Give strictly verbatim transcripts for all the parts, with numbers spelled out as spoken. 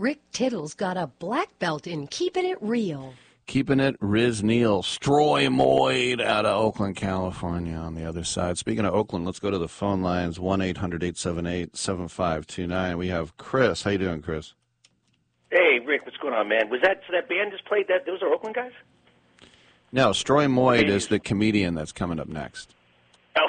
Rick Tittle's got a black belt in keeping it real. Keeping it, Riz Neal, Stroy-Moyd out of Oakland, California on the other side. Speaking of Oakland, let's go to the phone lines, one eight hundred eight seven eight seven five two nine. We have Chris. How you doing, Chris? Hey, Rick, what's going on, man? Was that, so that band just played that? Those are Oakland guys? No, Stroy-Moyd is the comedian that's coming up next. Oh,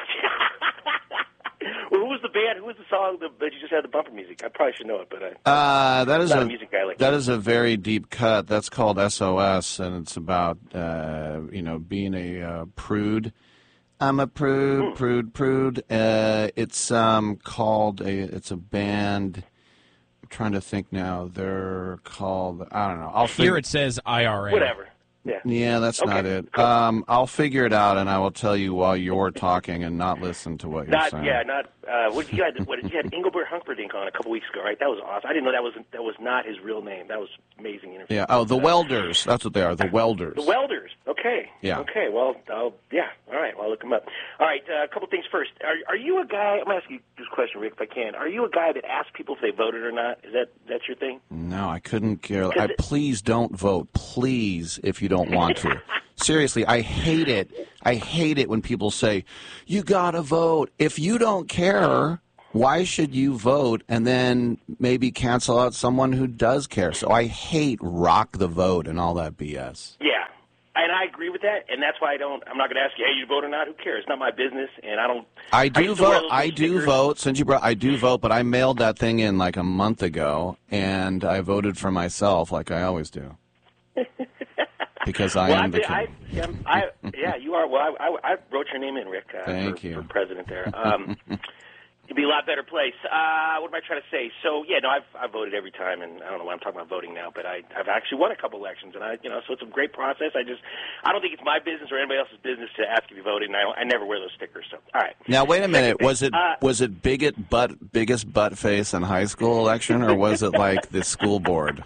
well, who was the band? Who was the song that you just had the bumper music? I probably should know it, but I, uh, that is I'm not a, a music guy like that you. is a very deep cut. That's called S O S, and it's about uh, you know being a uh, prude. I'm a prude, Hmm. prude, prude. Uh, it's um, called a. It's a band. I'm trying to think now. They're called. I don't know. I'll Here figure, it says I R A. Whatever. Yeah. Yeah, that's Okay, not it. cool. Um, I'll figure it out, and I will tell you while you're talking and not listen to what you're Not, saying. yeah, not. Uh, what you had? What you had? Engelbert Humperdinck on a couple weeks ago, right? That was awesome. I didn't know that was that was not his real name. That was amazing interview. Yeah. Oh, the Uh, Welders. That's what they are. The Welders. The Welders. Okay. Yeah. Okay. Well, I'll, yeah. All right. Well, I'll look them up. All right. Uh, a couple things first. Are, are you a guy? I'm going to ask you this question, Rick, if I can. Are you a guy that asks people if they voted or not? Is that that's your thing? No, I couldn't care. I, it- please don't vote. Please, if you don't want to. Seriously, I hate it. I hate it when people say, you got to vote. If you don't care, why should you vote and then maybe cancel out someone who does care? So I hate rock the vote and all that B S. Yeah. And I agree with that, and that's why I don't. I'm not going to ask you, hey, you vote or not? Who cares? It's not my business, and I don't. I do used to wear vote. those I little do stickers. vote. Since you brought, I do vote, but I mailed that thing in like a month ago, and I voted for myself, like I always do, because I well, am I, the king. I, yeah, I, yeah, you are. Well, I, I, I wrote your name in, Rick. Uh, Thank for, you. for president there. Um, it'd be a lot better place. Uh, what am I trying to say? So, yeah, no, I've I've voted every time, and I don't know why I'm talking about voting now, but I I've actually won a couple elections, and I you know, so it's a great process. I just I don't think it's my business or anybody else's business to ask if you voted, and I I never wear those stickers. So, all right. Now wait a minute. Second Was it thing, uh, was it bigot butt biggest butt face in high school election, or was it like the school board?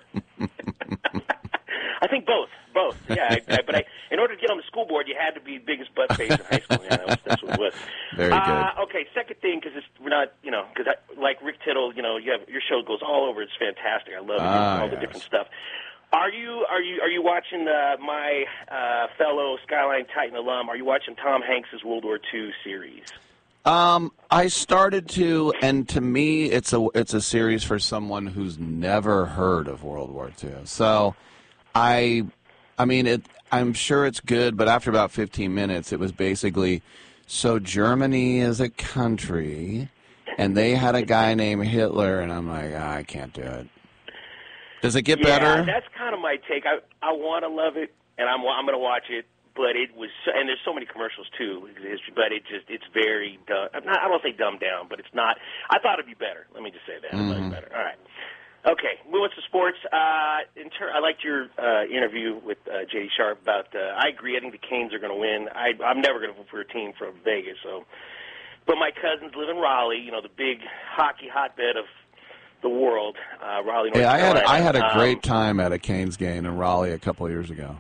I think both, both. Yeah, I, I, but I, in order to get on the school board, you had to be biggest butt face in high school. Yeah, that was, that's what it was. Very good. Uh, okay, second thing, because we're not, you know, because like Rick Tittle, you know, you have your show goes all over. It's fantastic. I love it, Ah, all the yes. different stuff. Are you are you are you watching uh, my uh, fellow Skyline Titan alum? Are you watching Tom Hanks's World War Two series? Um, I started to, and to me, it's a it's a series for someone who's never heard of World War Two. So, I, I mean, it. I'm sure it's good, but after about fifteen minutes, it was basically, so Germany is a country, and they had a guy named Hitler, and I'm like, ah, I can't do it. Does it get Yeah, better? that's kind of my take. I I want to love it, and I'm I'm going to watch it. But it was, so, and there's so many commercials too. But it just, it's very, dumb, not, I don't say dumbed down, but it's not. I thought it'd be better. Let me just say that. I thought it'd be better. All right. Okay, moving to sports. Uh, in ter- I liked your uh, interview with uh, J D Sharp about. Uh, I agree. I think the Canes are going to win. I, I'm never going to vote for a team from Vegas. So, but my cousins live in Raleigh. You know, the big hockey hotbed of the world. Uh, Raleigh, North Yeah, I had Carolina. I had a Um, great time at a Canes game in Raleigh a couple of years ago.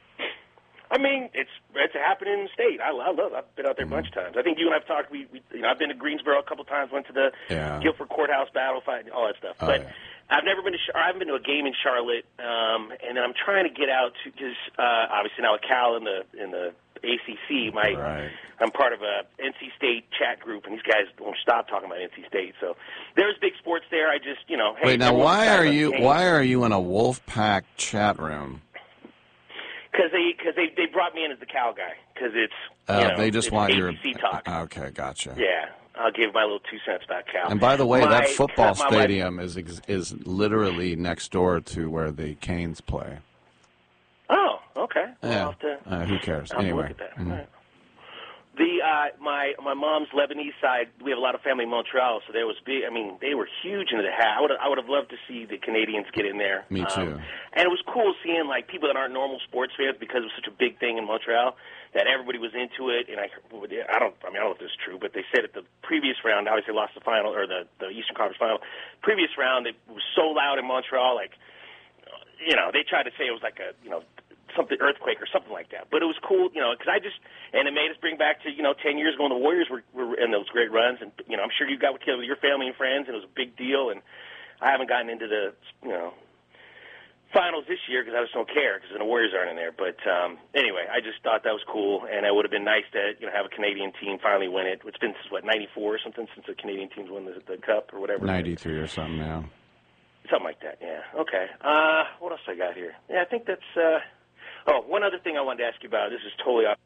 I mean, it's it's happening in the state. I, I love. I've been out there a bunch of times. I think you and I've talked. We, we you know, I've been to Greensboro a couple times. Went to the Yeah. Guilford Courthouse battle fight, all that stuff. Oh, but yeah. I've never been to. Char- I haven't been to a game in Charlotte. Um, and then I'm trying to get out to because uh, obviously now with Cal in the in the A C C, my Right. I'm part of a N C State chat group, and these guys won't stop talking about N C State. So there's big sports there. I just you know. Hey, Wait, now everyone's why excited are about the you Canes. why are you in a Wolfpack chat room? Because they because they they brought me in as the Cal guy because it's Uh, you know, they just it's want A C your C talk. Okay, gotcha. Yeah, I'll give my little two cents about Cal. And by the way, My- that football my- my- stadium is ex- is literally next door to where the Canes play. Oh, okay. Well, Yeah. I'll have to, Uh, who cares? I'll have to Anyway. look at that. Mhm. All right. The uh, my my mom's Lebanese side, we have a lot of family in Montreal, so there was big. I mean, they were huge into the hat. I would I would have loved to see the Canadians get in there. Me too. Um, and it was cool seeing like people that aren't normal sports fans because it was such a big thing in Montreal that everybody was into it. And I I don't I mean I don't know if this is true, but they said at the previous round, obviously lost the final or the the Eastern Conference final. Previous round, it was so loud in Montreal, like you know they tried to say it was like a you know. something earthquake or something like that. But it was cool, you know, because I just and it made us bring back to you know ten years ago when the Warriors were, were in those great runs, and you know I'm sure you got with your family and friends, and it was a big deal. And I haven't gotten into the, you know, finals this year because I just don't care because the Warriors aren't in there. But um, anyway, I just thought that was cool, and it would have been nice to you know have a Canadian team finally win it. It's been what ninety-four or something since the Canadian teams won the, the cup or whatever. ninety-three or something now. Something like that. Yeah. Okay. Uh, what else I got here? Yeah, I think that's. Uh, oh, one other thing I wanted to ask you about. This is totally off.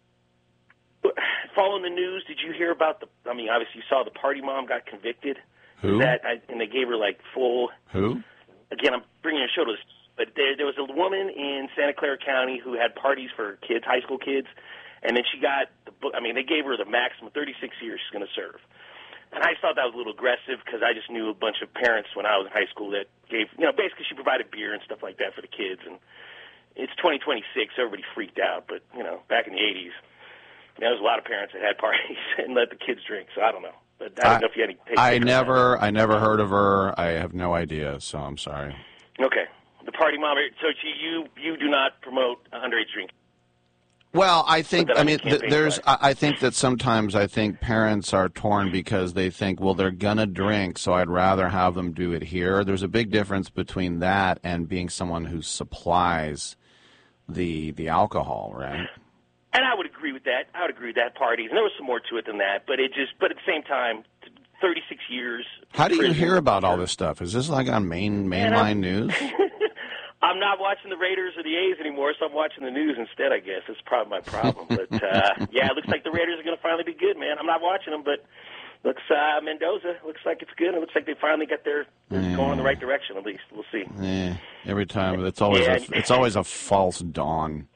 Following the news, did you hear about the? I mean, obviously you saw the party mom got convicted. Who? That I, and they gave her like full. Who? Again, I'm bringing a show to this, but there, there was a woman in Santa Clara County who had parties for kids, high school kids, and then she got the book. I mean, they gave her the maximum thirty-six years she's going to serve. And I thought that was a little aggressive because I just knew a bunch of parents when I was in high school that gave, you know, basically she provided beer and stuff like that for the kids. And it's twenty twenty-six, everybody freaked out, but you know, back in the eighties, you know, there was a lot of parents that had parties and let the kids drink. So I don't know. But I don't I, know if you had any take I never, I never heard of her. I have no idea, so I'm sorry. Okay, the party mom. So you, you do not promote underage drinking. Well, I think, I mean, th- there's, flag. I think that sometimes I think parents are torn because they think, well, they're going to drink, so I'd rather have them do it here. There's a big difference between that and being someone who supplies the the alcohol, right? And I would agree with that. I would agree with that, parties. And there was some more to it than that. But it just, but at the same time, thirty-six years. How do you hear about all this stuff? Is this like on main mainline news? I'm not watching the Raiders or the A's anymore, so I'm watching the news instead, I guess. That's probably my problem. But, uh, yeah, it looks like the Raiders are going to finally be good, man. I'm not watching them, but looks uh, Mendoza looks like it's good. It looks like they finally got their yeah. going in the right direction, at least. We'll see. Yeah, every time. It's always, yeah. a, it's always a false dawn.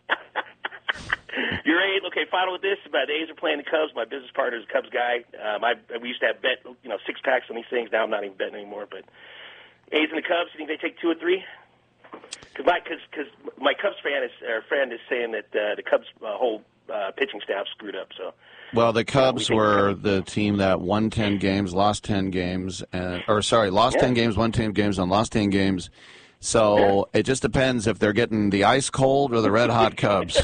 Your A's, okay, final with this. About the A's are playing the Cubs. My business partner is a Cubs guy. Um, I, we used to have bet, you know, six packs on these things. Now I'm not even betting anymore. But A's and the Cubs, you think they take two or three? Because my, cause, cause my Cubs fan is, or friend is saying that uh, the Cubs' uh, whole uh, pitching staff screwed up. So, well, the Cubs we were the team that won ten games, lost ten games, and, or sorry, lost yeah. ten games, won ten games, and lost ten games. So yeah. it just depends if they're getting the ice cold or the red hot Cubs.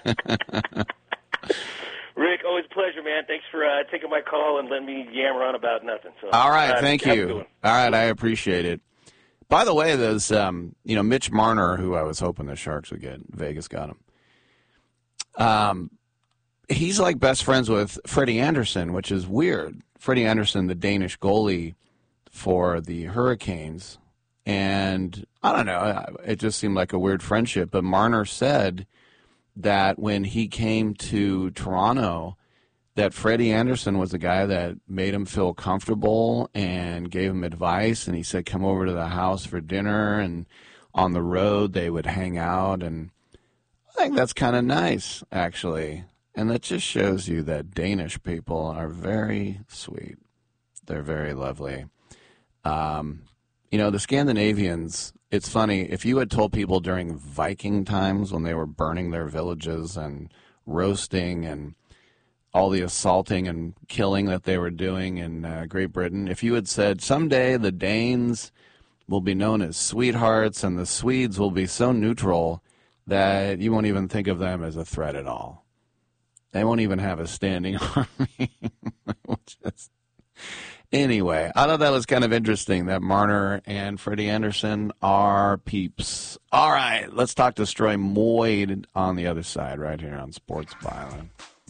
Rick, always a pleasure, man. Thanks for uh, taking my call and letting me yammer on about nothing. So, all right, uh, thank you. All right, I appreciate it. By the way, there's um, you know Mitch Marner, who I was hoping the Sharks would get. Vegas got him. Um, he's like best friends with Freddie Andersen, which is weird. Freddie Andersen, the Danish goalie for the Hurricanes. And I don't know, it just seemed like a weird friendship. But Marner said that when he came to Toronto, that Freddie Andersen was the guy that made him feel comfortable and gave him advice. And he said, come over to the house for dinner. And on the road, they would hang out. And I think that's kind of nice, actually. And that just shows you that Danish people are very sweet. They're very lovely. Um You know, the Scandinavians, it's funny, if you had told people during Viking times when they were burning their villages and roasting and all the assaulting and killing that they were doing in uh, Great Britain, if you had said someday the Danes will be known as sweethearts and the Swedes will be so neutral that you won't even think of them as a threat at all. They won't even have a standing army. Just... Anyway, I thought that was kind of interesting that Marner and Freddie Andersen are peeps. All right, let's talk to Stroy Moyd on the other side right here on Sports Byline.